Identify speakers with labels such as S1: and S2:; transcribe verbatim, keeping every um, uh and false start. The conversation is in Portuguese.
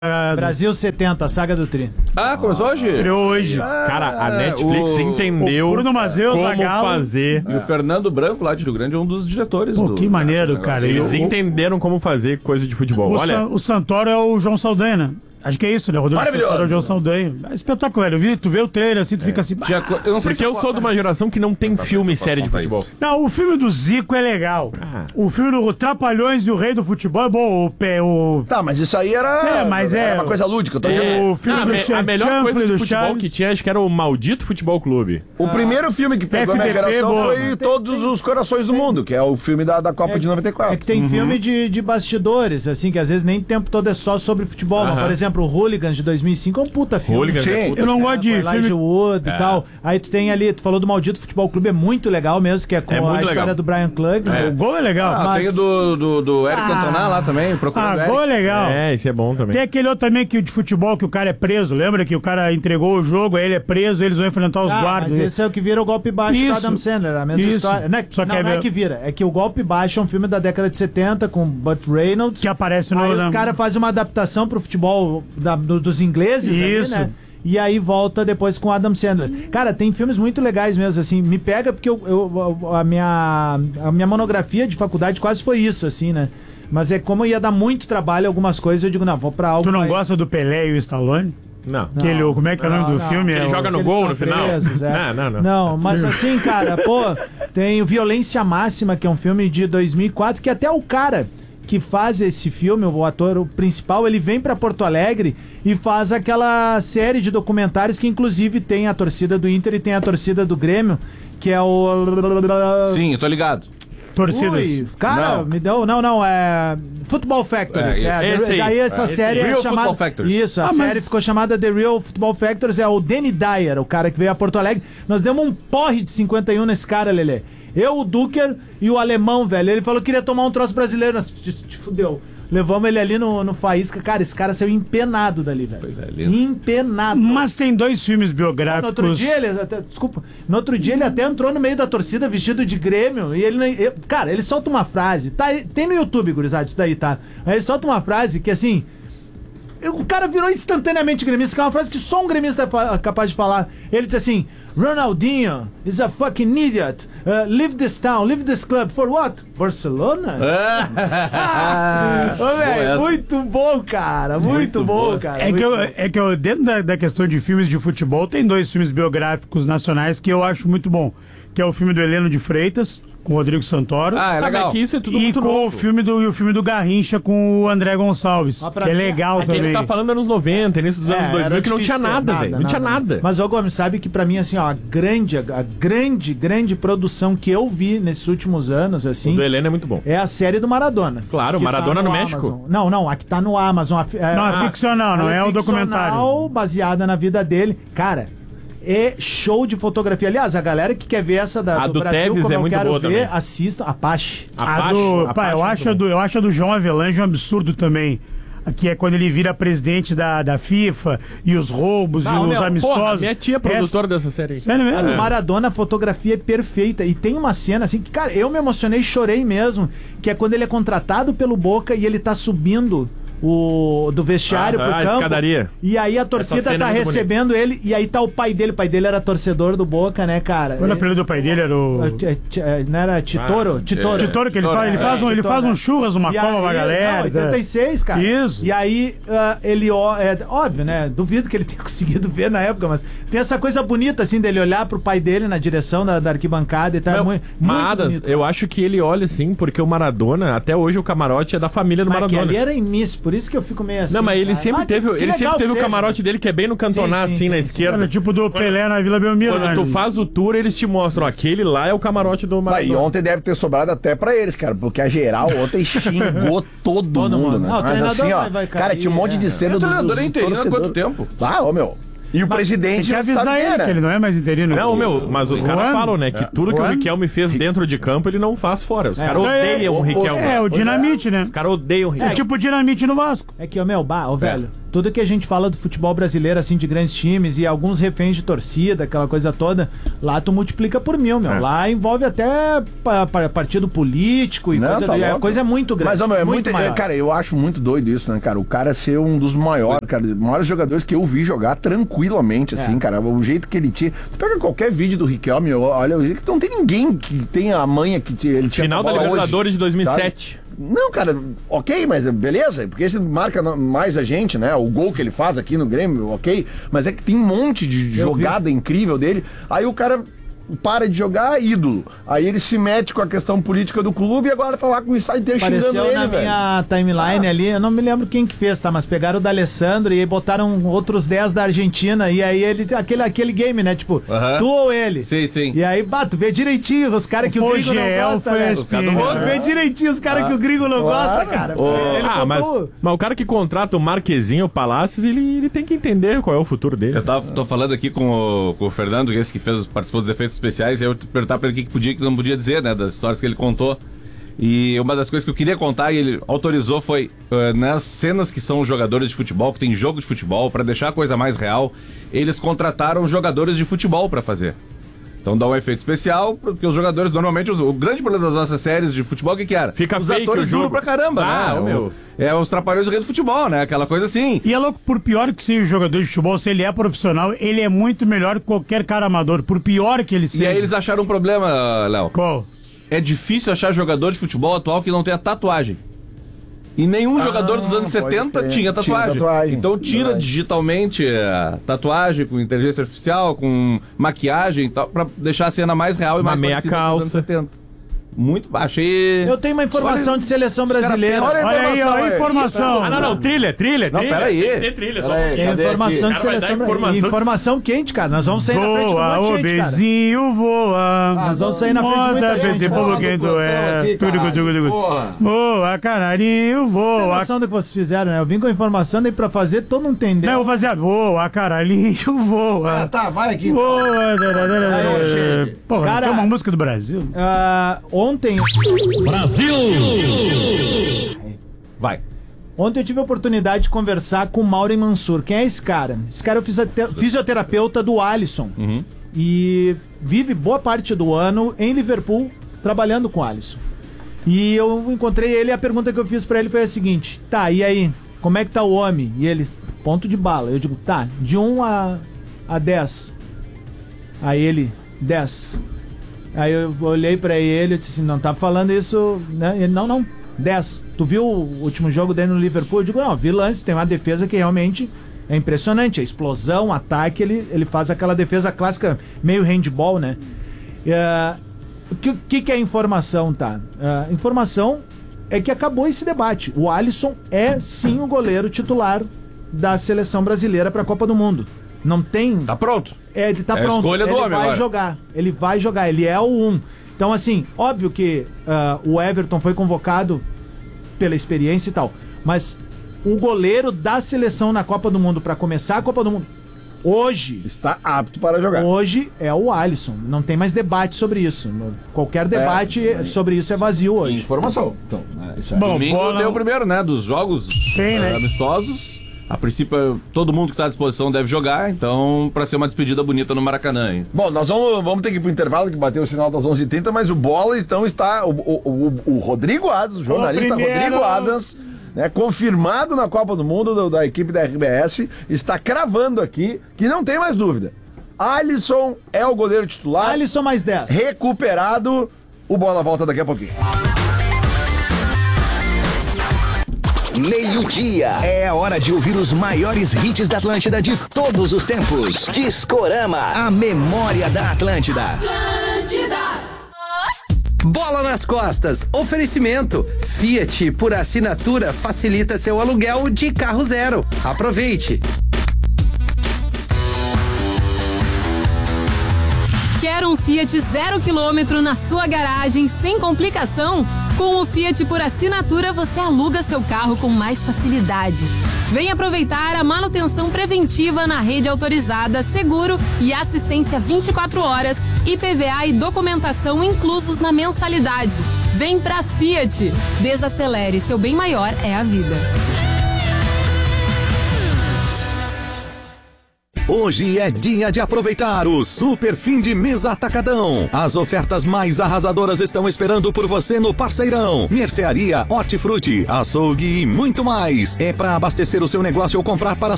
S1: Brasil setenta, a saga do Tri.
S2: Ah, começou hoje?
S3: Estreou hoje.
S2: Ah,
S3: cara, a Netflix
S2: o,
S3: entendeu
S2: o Bruno Mazeu,
S3: como
S2: Zagallo,
S3: fazer.
S2: E o Fernando Branco, lá de Rio Grande, é um dos diretores.
S4: Pô,
S2: do,
S4: que maneiro, cara.
S3: Eles
S4: o,
S3: entenderam como fazer coisa de futebol.
S4: O,
S3: Olha,
S4: Sa, o Santoro é o João Saldanha. Acho que é isso, né? O Rodrigo Santoro é o João Saldanha. É espetacular. Eu vi, tu vê o trailer assim, tu é. fica assim...
S3: Já, eu não sei porque eu sou de uma geração que não tem não, filme e série de futebol.
S4: Isso. Não, o filme do Zico é legal. Ah. O filme do Trapalhões e o Rei do Futebol é bom. O pé, o...
S5: Tá, mas isso aí era,
S4: é, mas
S5: era
S4: é,
S5: uma coisa lúdica. Eu tô
S3: é,
S5: dizendo...
S4: O filme
S3: ah,
S4: do
S3: me, A melhor
S4: Chanfle,
S3: coisa de
S4: do
S3: futebol
S4: Chaves.
S3: que tinha, acho que era o Maldito Futebol Clube.
S5: O ah. primeiro filme que pegou a minha geração boa. foi tem, Todos tem, os Corações tem, do Mundo, que é o filme da, da Copa
S1: é,
S5: de noventa e quatro.
S1: É que tem uhum. filme de, de bastidores, assim, que às vezes nem o tempo todo é só sobre futebol. Uhum. Mas, por exemplo, o Hooligans de dois mil e cinco é um puta filme.
S3: Sim, é
S1: eu não gosto de filme Wood é. e tal. Aí tu tem ali, tu falou do Maldito Futebol Clube, é muito legal mesmo, que é com é a história
S3: legal.
S1: do Brian Clough.
S4: É. O gol é legal.
S2: Ah,
S4: mas...
S2: tem o do, do, do Eric ah. Cantona lá também, procurando
S4: Ah, gol é legal.
S3: É, esse é bom também.
S4: Tem aquele outro também que, de futebol que o cara é preso, lembra que o cara entregou o jogo, aí ele é preso, eles vão enfrentar os
S1: ah,
S4: guardas.
S1: Mas esse é o que vira o golpe baixo do Adam Sandler, a mesma
S4: Isso.
S1: história. Não, é,
S4: Só
S1: não,
S4: que
S1: não
S4: é,
S1: é que vira, é que o golpe baixo é um filme da década de setenta com Burt Reynolds.
S4: Que aparece no...
S1: Aí
S4: na...
S1: os caras fazem uma adaptação pro futebol da, do, dos ingleses
S4: Isso.
S1: ali, né? E aí volta depois com Adam Sandler. Cara, tem filmes muito legais mesmo, assim. Me pega porque eu, eu, a, minha, a minha monografia de faculdade quase foi isso, assim, né? Mas é como ia dar muito trabalho algumas coisas, eu digo, não, vou pra algo
S4: Tu não
S1: mais...
S4: gosta do Pelé e o Stallone?
S3: Não.
S4: Aquele, como é que é o nome do
S1: não,
S4: filme?
S3: Ele
S4: é
S3: joga
S4: o...
S3: no gol no final?
S1: Presos, é.
S3: Não, não, não.
S1: Não, mas assim, cara, pô, tem o Violência Máxima, que é um filme de dois mil e quatro, que até o cara... que faz esse filme, o ator o principal, ele vem pra Porto Alegre e faz aquela série de documentários que inclusive tem a torcida do Inter e tem a torcida do Grêmio, que é o...
S2: Sim, eu tô ligado.
S4: Torcidas.
S1: Ui, cara, não. me deu... Não, não, é... Football Factories. É, é, esse aí. Daí essa é, série é
S2: Real
S1: chamada...
S2: Football Factories.
S1: Isso, a
S4: ah,
S1: série
S4: mas...
S1: ficou chamada The Real Football Factories, é o Danny Dyer, o cara que veio a Porto Alegre. Nós demos um porre de cinquenta e um nesse cara, Lelê. Eu, o Duker e o alemão, velho. Ele falou que queria tomar um troço brasileiro. Nós te, te fudeu. Levamos ele ali no, no Faísca. Cara, esse cara saiu empenado dali, velho.
S2: Pois é, lindo.
S1: Empenado.
S4: Mas tem dois filmes biográficos.
S1: No outro dia ele até, desculpa. No outro dia ele até entrou no meio da torcida vestido de Grêmio. E ele, ele cara, ele solta uma frase. Tá, tem no YouTube, gurizada, isso daí, tá? Aí ele solta uma frase que assim. O cara virou instantaneamente gremista, que é uma frase que só um gremista é capaz de falar. Ele diz assim: Ronaldinho is a fucking idiot. Uh, leave this town, leave this club. For what? Barcelona? Ô, véio, muito bom, cara. Muito, muito bom, cara.
S4: É
S1: muito
S4: que, eu,
S1: bom.
S4: é que eu, dentro da, da questão de filmes de futebol, tem dois filmes biográficos nacionais que eu acho muito bom. Que é o filme do Heleno de Freitas, com o Rodrigo Santoro.
S2: Ah, é legal.
S3: Ah, que isso é tudo
S4: e
S3: muito
S4: com
S3: novo.
S4: o filme do, e o filme do Garrincha com o André Gonçalves,
S1: Ah,
S4: que é legal
S3: Aqui
S4: também.
S3: a gente tá falando anos noventa, início dos
S1: É,
S3: anos dois mil,
S1: era
S3: que não tinha
S1: difícil ter
S3: nada, velho. Não tinha nada.
S1: Mas, ô Gomes, sabe que pra mim, assim, ó, a grande, a grande, grande produção que eu vi nesses últimos anos, assim...
S3: O do Heleno é muito bom.
S1: É a série do Maradona.
S3: Claro, Maradona
S1: tá
S3: no,
S1: no
S3: México.
S1: Amazon. Não, não, a que tá no Amazon. A, é,
S4: Não, é ficcional, não é o documentário.
S1: Baseada na vida dele. Cara, é show de fotografia. Aliás, a galera que quer ver essa da,
S3: A
S1: do,
S3: do
S1: Brasil,
S3: Tevez
S1: como
S3: é
S1: eu
S3: muito
S1: quero
S3: boa
S1: ver,
S3: também.
S1: assistam. Apache.
S4: A
S3: Apache,
S4: do,
S3: Apache
S4: pá, eu,
S3: é
S4: acho a
S3: muito
S4: do, eu acho a do João Avelange um absurdo também. Que é quando ele vira presidente da, da FIFA e os roubos
S1: Não,
S4: e os
S1: meu,
S4: amistosos.
S3: Porra, minha tia é produtora
S4: Essa...
S3: dessa série aí.
S4: Sério mesmo?
S1: A do Maradona, a fotografia é perfeita. E tem uma cena assim que, cara, eu me emocionei, chorei mesmo. Que é quando ele é contratado pelo Boca e ele tá subindo o do vestiário
S3: Ah,
S1: pro
S3: a
S1: campo.
S3: escadaria.
S1: E aí a torcida
S3: cena
S1: tá
S3: é muito
S1: recebendo ele. E aí tá o pai dele. O pai dele era torcedor do Boca, né, cara?
S4: Quando o apelido do pai dele era o...
S1: É, é, não era Titoro?
S3: Ah,
S1: Titoro.
S3: é.
S4: Titoro, que ele
S3: Titoro,
S4: faz, ele
S3: é.
S4: faz, um, ele
S1: Titoro,
S4: faz
S1: é.
S4: um churras, uma
S1: E
S4: copa
S1: aí,
S4: pra galera.
S1: Não, oitenta e seis, cara.
S4: Isso.
S1: E aí, uh, ele, ó, é óbvio, né? Duvido que ele tenha conseguido ver na época, mas tem essa coisa bonita, assim, dele olhar pro pai dele na direção da, da arquibancada e tal.
S3: Meu,
S1: É muito,
S3: Madas,
S1: muito bonito.
S3: eu acho que ele olha assim, porque o Maradona, até hoje o camarote é da família do
S1: Mas que
S3: Maradona.
S1: ali era início, por isso que eu fico meio assim.
S3: Não, mas ele
S1: cara.
S3: sempre
S1: Ah,
S3: teve,
S1: que- que
S3: ele sempre
S1: legal
S3: teve
S1: que
S3: o
S1: seja.
S3: camarote dele que é bem no cantonar,
S1: Sim, sim,
S3: assim, na
S1: sim,
S3: esquerda.
S4: Era tipo do Pelé na Vila Belmiro.
S3: Quando
S4: né?
S3: tu faz o tour, eles te mostram, aquele lá é o camarote do
S5: Ah, e
S3: Maradona.
S5: ontem deve ter sobrado até pra eles, cara, porque a geral ontem xingou todo,
S1: Todo
S5: mundo,
S1: mundo.
S5: né?
S1: Não, o
S5: Mas
S1: treinador
S5: assim, ó,
S1: vai- vai
S5: cara,
S1: cair,
S5: tinha um monte
S1: é.
S5: de cena
S2: O
S5: do
S2: treinador é
S5: dos
S2: interino há
S5: torcedores.
S2: quanto tempo?
S5: Ah, ô meu. E o
S4: Tem
S5: presidente
S4: que avisar
S5: sabe quem
S4: ele
S5: era.
S4: que ele não é mais interino.
S3: Não, meu, mas os
S4: O
S3: caras
S4: ano?
S3: falam, né, que tudo que o
S4: O ano?
S3: Riquelme fez dentro de campo, ele não faz fora. Os
S1: É.
S3: caras odeiam o Riquelme.
S4: É, o
S5: Pois
S4: Dinamite, né?
S3: Os caras odeiam o
S4: É
S3: Riquelme.
S4: tipo o Dinamite no Vasco.
S1: É que, ó, meu, bah, ô, velho, tudo que a gente fala do futebol brasileiro, assim, de grandes times e alguns reféns de torcida, aquela coisa toda, lá tu multiplica por mil, meu. É. Lá envolve até pa, pa, partido político e
S5: Não,
S1: coisa,
S5: tá
S1: a coisa é muito grande.
S5: Mas, ó, é
S1: muito,
S5: muito
S1: maior.
S5: Cara, eu acho muito doido isso, né, cara? O cara ser um dos maiores, cara, maiores jogadores que eu vi jogar tranquilamente, assim, é. cara. O jeito que ele tinha. Tu pega qualquer vídeo do Riquelme, olha, não tem ninguém que tenha a manha que ele tinha.
S3: Final da Libertadores hoje, de dois mil e sete.
S5: Sabe? Não, cara, ok, mas beleza, porque esse marca mais a gente, né? O gol que ele faz aqui no Grêmio, ok, mas é que tem um monte de eu jogada vi. incrível dele. Aí o cara para de jogar, ídolo. Aí ele se mete com a questão política do clube e agora tá lá com o ensaio inteiro xingando ele,
S1: Apareceu na
S5: velho.
S1: minha timeline ah. ali, eu não me lembro quem que fez, tá? Mas pegaram o D'Alessandro e aí botaram outros dez da Argentina e aí ele, aquele, aquele game, né? Tipo, uh-huh. tu ou ele.
S2: Sim, sim.
S1: E aí, bah, tu vê direitinho os caras que o, o gringo não gosta, velho. Tu vê direitinho os caras ah. que o gringo não claro. gosta, cara.
S3: Oh. Ele ah, mas, mas o cara que contrata o Marquezinho, o Palácios, ele, ele tem que entender qual é o futuro dele.
S2: Eu tava, tô falando aqui com o, com o Fernando, esse que fez, participou dos efeitos especiais, e eu perguntar pra ele o que podia e que não podia dizer, né, das histórias que ele contou. E uma das coisas que eu queria contar e ele autorizou foi uh, nas cenas que são jogadores de futebol, que tem jogo de futebol, pra deixar a coisa mais real, eles contrataram jogadores de futebol pra fazer. Então dá um efeito especial, porque os jogadores, normalmente, os, o grande problema das nossas séries de futebol, o que que era?
S3: Fica
S2: os
S3: fake
S2: atores
S3: o jogo.
S2: duram pra caramba, ah, né? O, meu. É os trapalhões do rei do futebol, né? Aquela coisa assim.
S4: E é louco, por pior que seja o jogador de futebol, se ele é profissional, ele é muito melhor que qualquer cara amador, por pior que ele seja.
S2: E aí eles acharam um problema, Léo.
S4: Qual?
S2: É difícil achar jogador de futebol atual que não tenha tatuagem. E nenhum ah, jogador dos anos setenta tinha tatuagem. tinha tatuagem. Então tira Verdade. digitalmente a tatuagem com inteligência artificial, com maquiagem e tal, pra deixar a cena mais real e
S3: uma
S2: mais
S3: meia calça.
S2: Dos anos setenta. Muito achei.
S1: Eu tenho uma informação olha, de seleção brasileira.
S4: Olha, olha aí, olha a informação.
S3: Ah, não, não, trilha, trilha,
S2: não,
S3: trilha.
S2: Peraí.
S3: Tem, tem trilha, só
S1: aí, tem informação
S3: aqui?
S1: de seleção brasileira. Informação... informação quente, cara. Nós vamos sair
S4: voa,
S1: na frente de muita gente, cara.
S4: Bezinho, voa.
S1: Ah, Nós vamos sair na frente de muita gente.
S4: Esse povo quem tu é. Voa, canarinho, voa.
S1: Tem noção do que vocês fizeram, né? Eu vim com a informação daí pra fazer todo mundo entender.
S4: Não, eu vou fazer voa, caralhinho, voa.
S5: Ah, tá, vai aqui.
S4: Voa. Porra, tem uma música do Brasil.
S1: Ontem...
S6: Brasil!
S2: Vai.
S1: Ontem eu tive a oportunidade de conversar com o Maureen Mansur. Quem é esse cara? Esse cara é o fisioterapeuta do Alisson.
S2: Uhum.
S1: E vive boa parte do ano em Liverpool trabalhando com o Alisson. E eu encontrei ele e a pergunta que eu fiz pra ele foi a seguinte: tá, e aí? Como é que tá o homem? E ele, ponto de bala. Eu digo, tá, de um a dez. Aí ele, dez. Aí eu olhei pra ele e disse assim, não tá falando isso, né? Ele, não, não, dez. Tu viu o último jogo dele no Liverpool? Eu digo, não, vi lance, tem uma defesa que realmente é impressionante. A explosão, o ataque, ele, ele faz aquela defesa clássica, meio handball, né? Uh, o que, que, que é informação, tá? Uh, informação é que acabou esse debate. O Alisson é sim o goleiro titular da seleção brasileira pra Copa do Mundo. Não tem...
S2: Tá pronto.
S1: É, ele tá
S2: é
S1: pronto.
S2: A escolha do
S1: ele
S2: homem
S1: vai
S2: agora.
S1: jogar. Ele vai jogar. Ele é o um. Então, assim, óbvio que uh, o Everton foi convocado pela experiência e tal. Mas o goleiro da seleção na Copa do Mundo pra começar a Copa do Mundo hoje...
S5: Está apto para jogar.
S1: Hoje é o Alisson. Não tem mais debate sobre isso. Qualquer debate é, sobre isso é vazio hoje.
S5: Informação. Então, né, isso é.
S2: Bom, domingo bola... tem o primeiro, né? Dos jogos
S4: tem, né?
S2: amistosos. A princípio, todo mundo que está à disposição deve jogar, então, para ser uma despedida bonita no Maracanã. Hein?
S5: Bom, nós vamos, vamos ter que ir pro intervalo, que bateu o sinal das onze e trinta, mas o Bola, então, está... O, o, o, o Rodrigo Adams, o jornalista Rodrigo Adams, né, confirmado na Copa do Mundo do, da equipe da R B S, está cravando aqui que não tem mais dúvida. Alisson é o goleiro titular.
S1: Alisson mais dez.
S5: Recuperado. O Bola volta daqui a pouquinho.
S6: Meio-dia. É a hora de ouvir os maiores hits da Atlântida de todos os tempos. Discorama, a memória da Atlântida. Atlântida.
S7: Bola nas costas. Oferecimento. Fiat, por assinatura, facilita seu aluguel de carro zero. Aproveite.
S8: Quer um Fiat zero quilômetro na sua garagem sem complicação? Com o Fiat por assinatura, você aluga seu carro com mais facilidade. Vem aproveitar a manutenção preventiva na rede autorizada, seguro e assistência vinte e quatro horas, I P V A e documentação inclusos na mensalidade. Vem pra Fiat. Desacelere, seu bem maior é a vida.
S9: Hoje é dia de aproveitar o Super Fim de Mês Atacadão. As ofertas mais arrasadoras estão esperando por você no Parceirão. Mercearia, hortifruti, açougue e muito mais. É para abastecer o seu negócio ou comprar para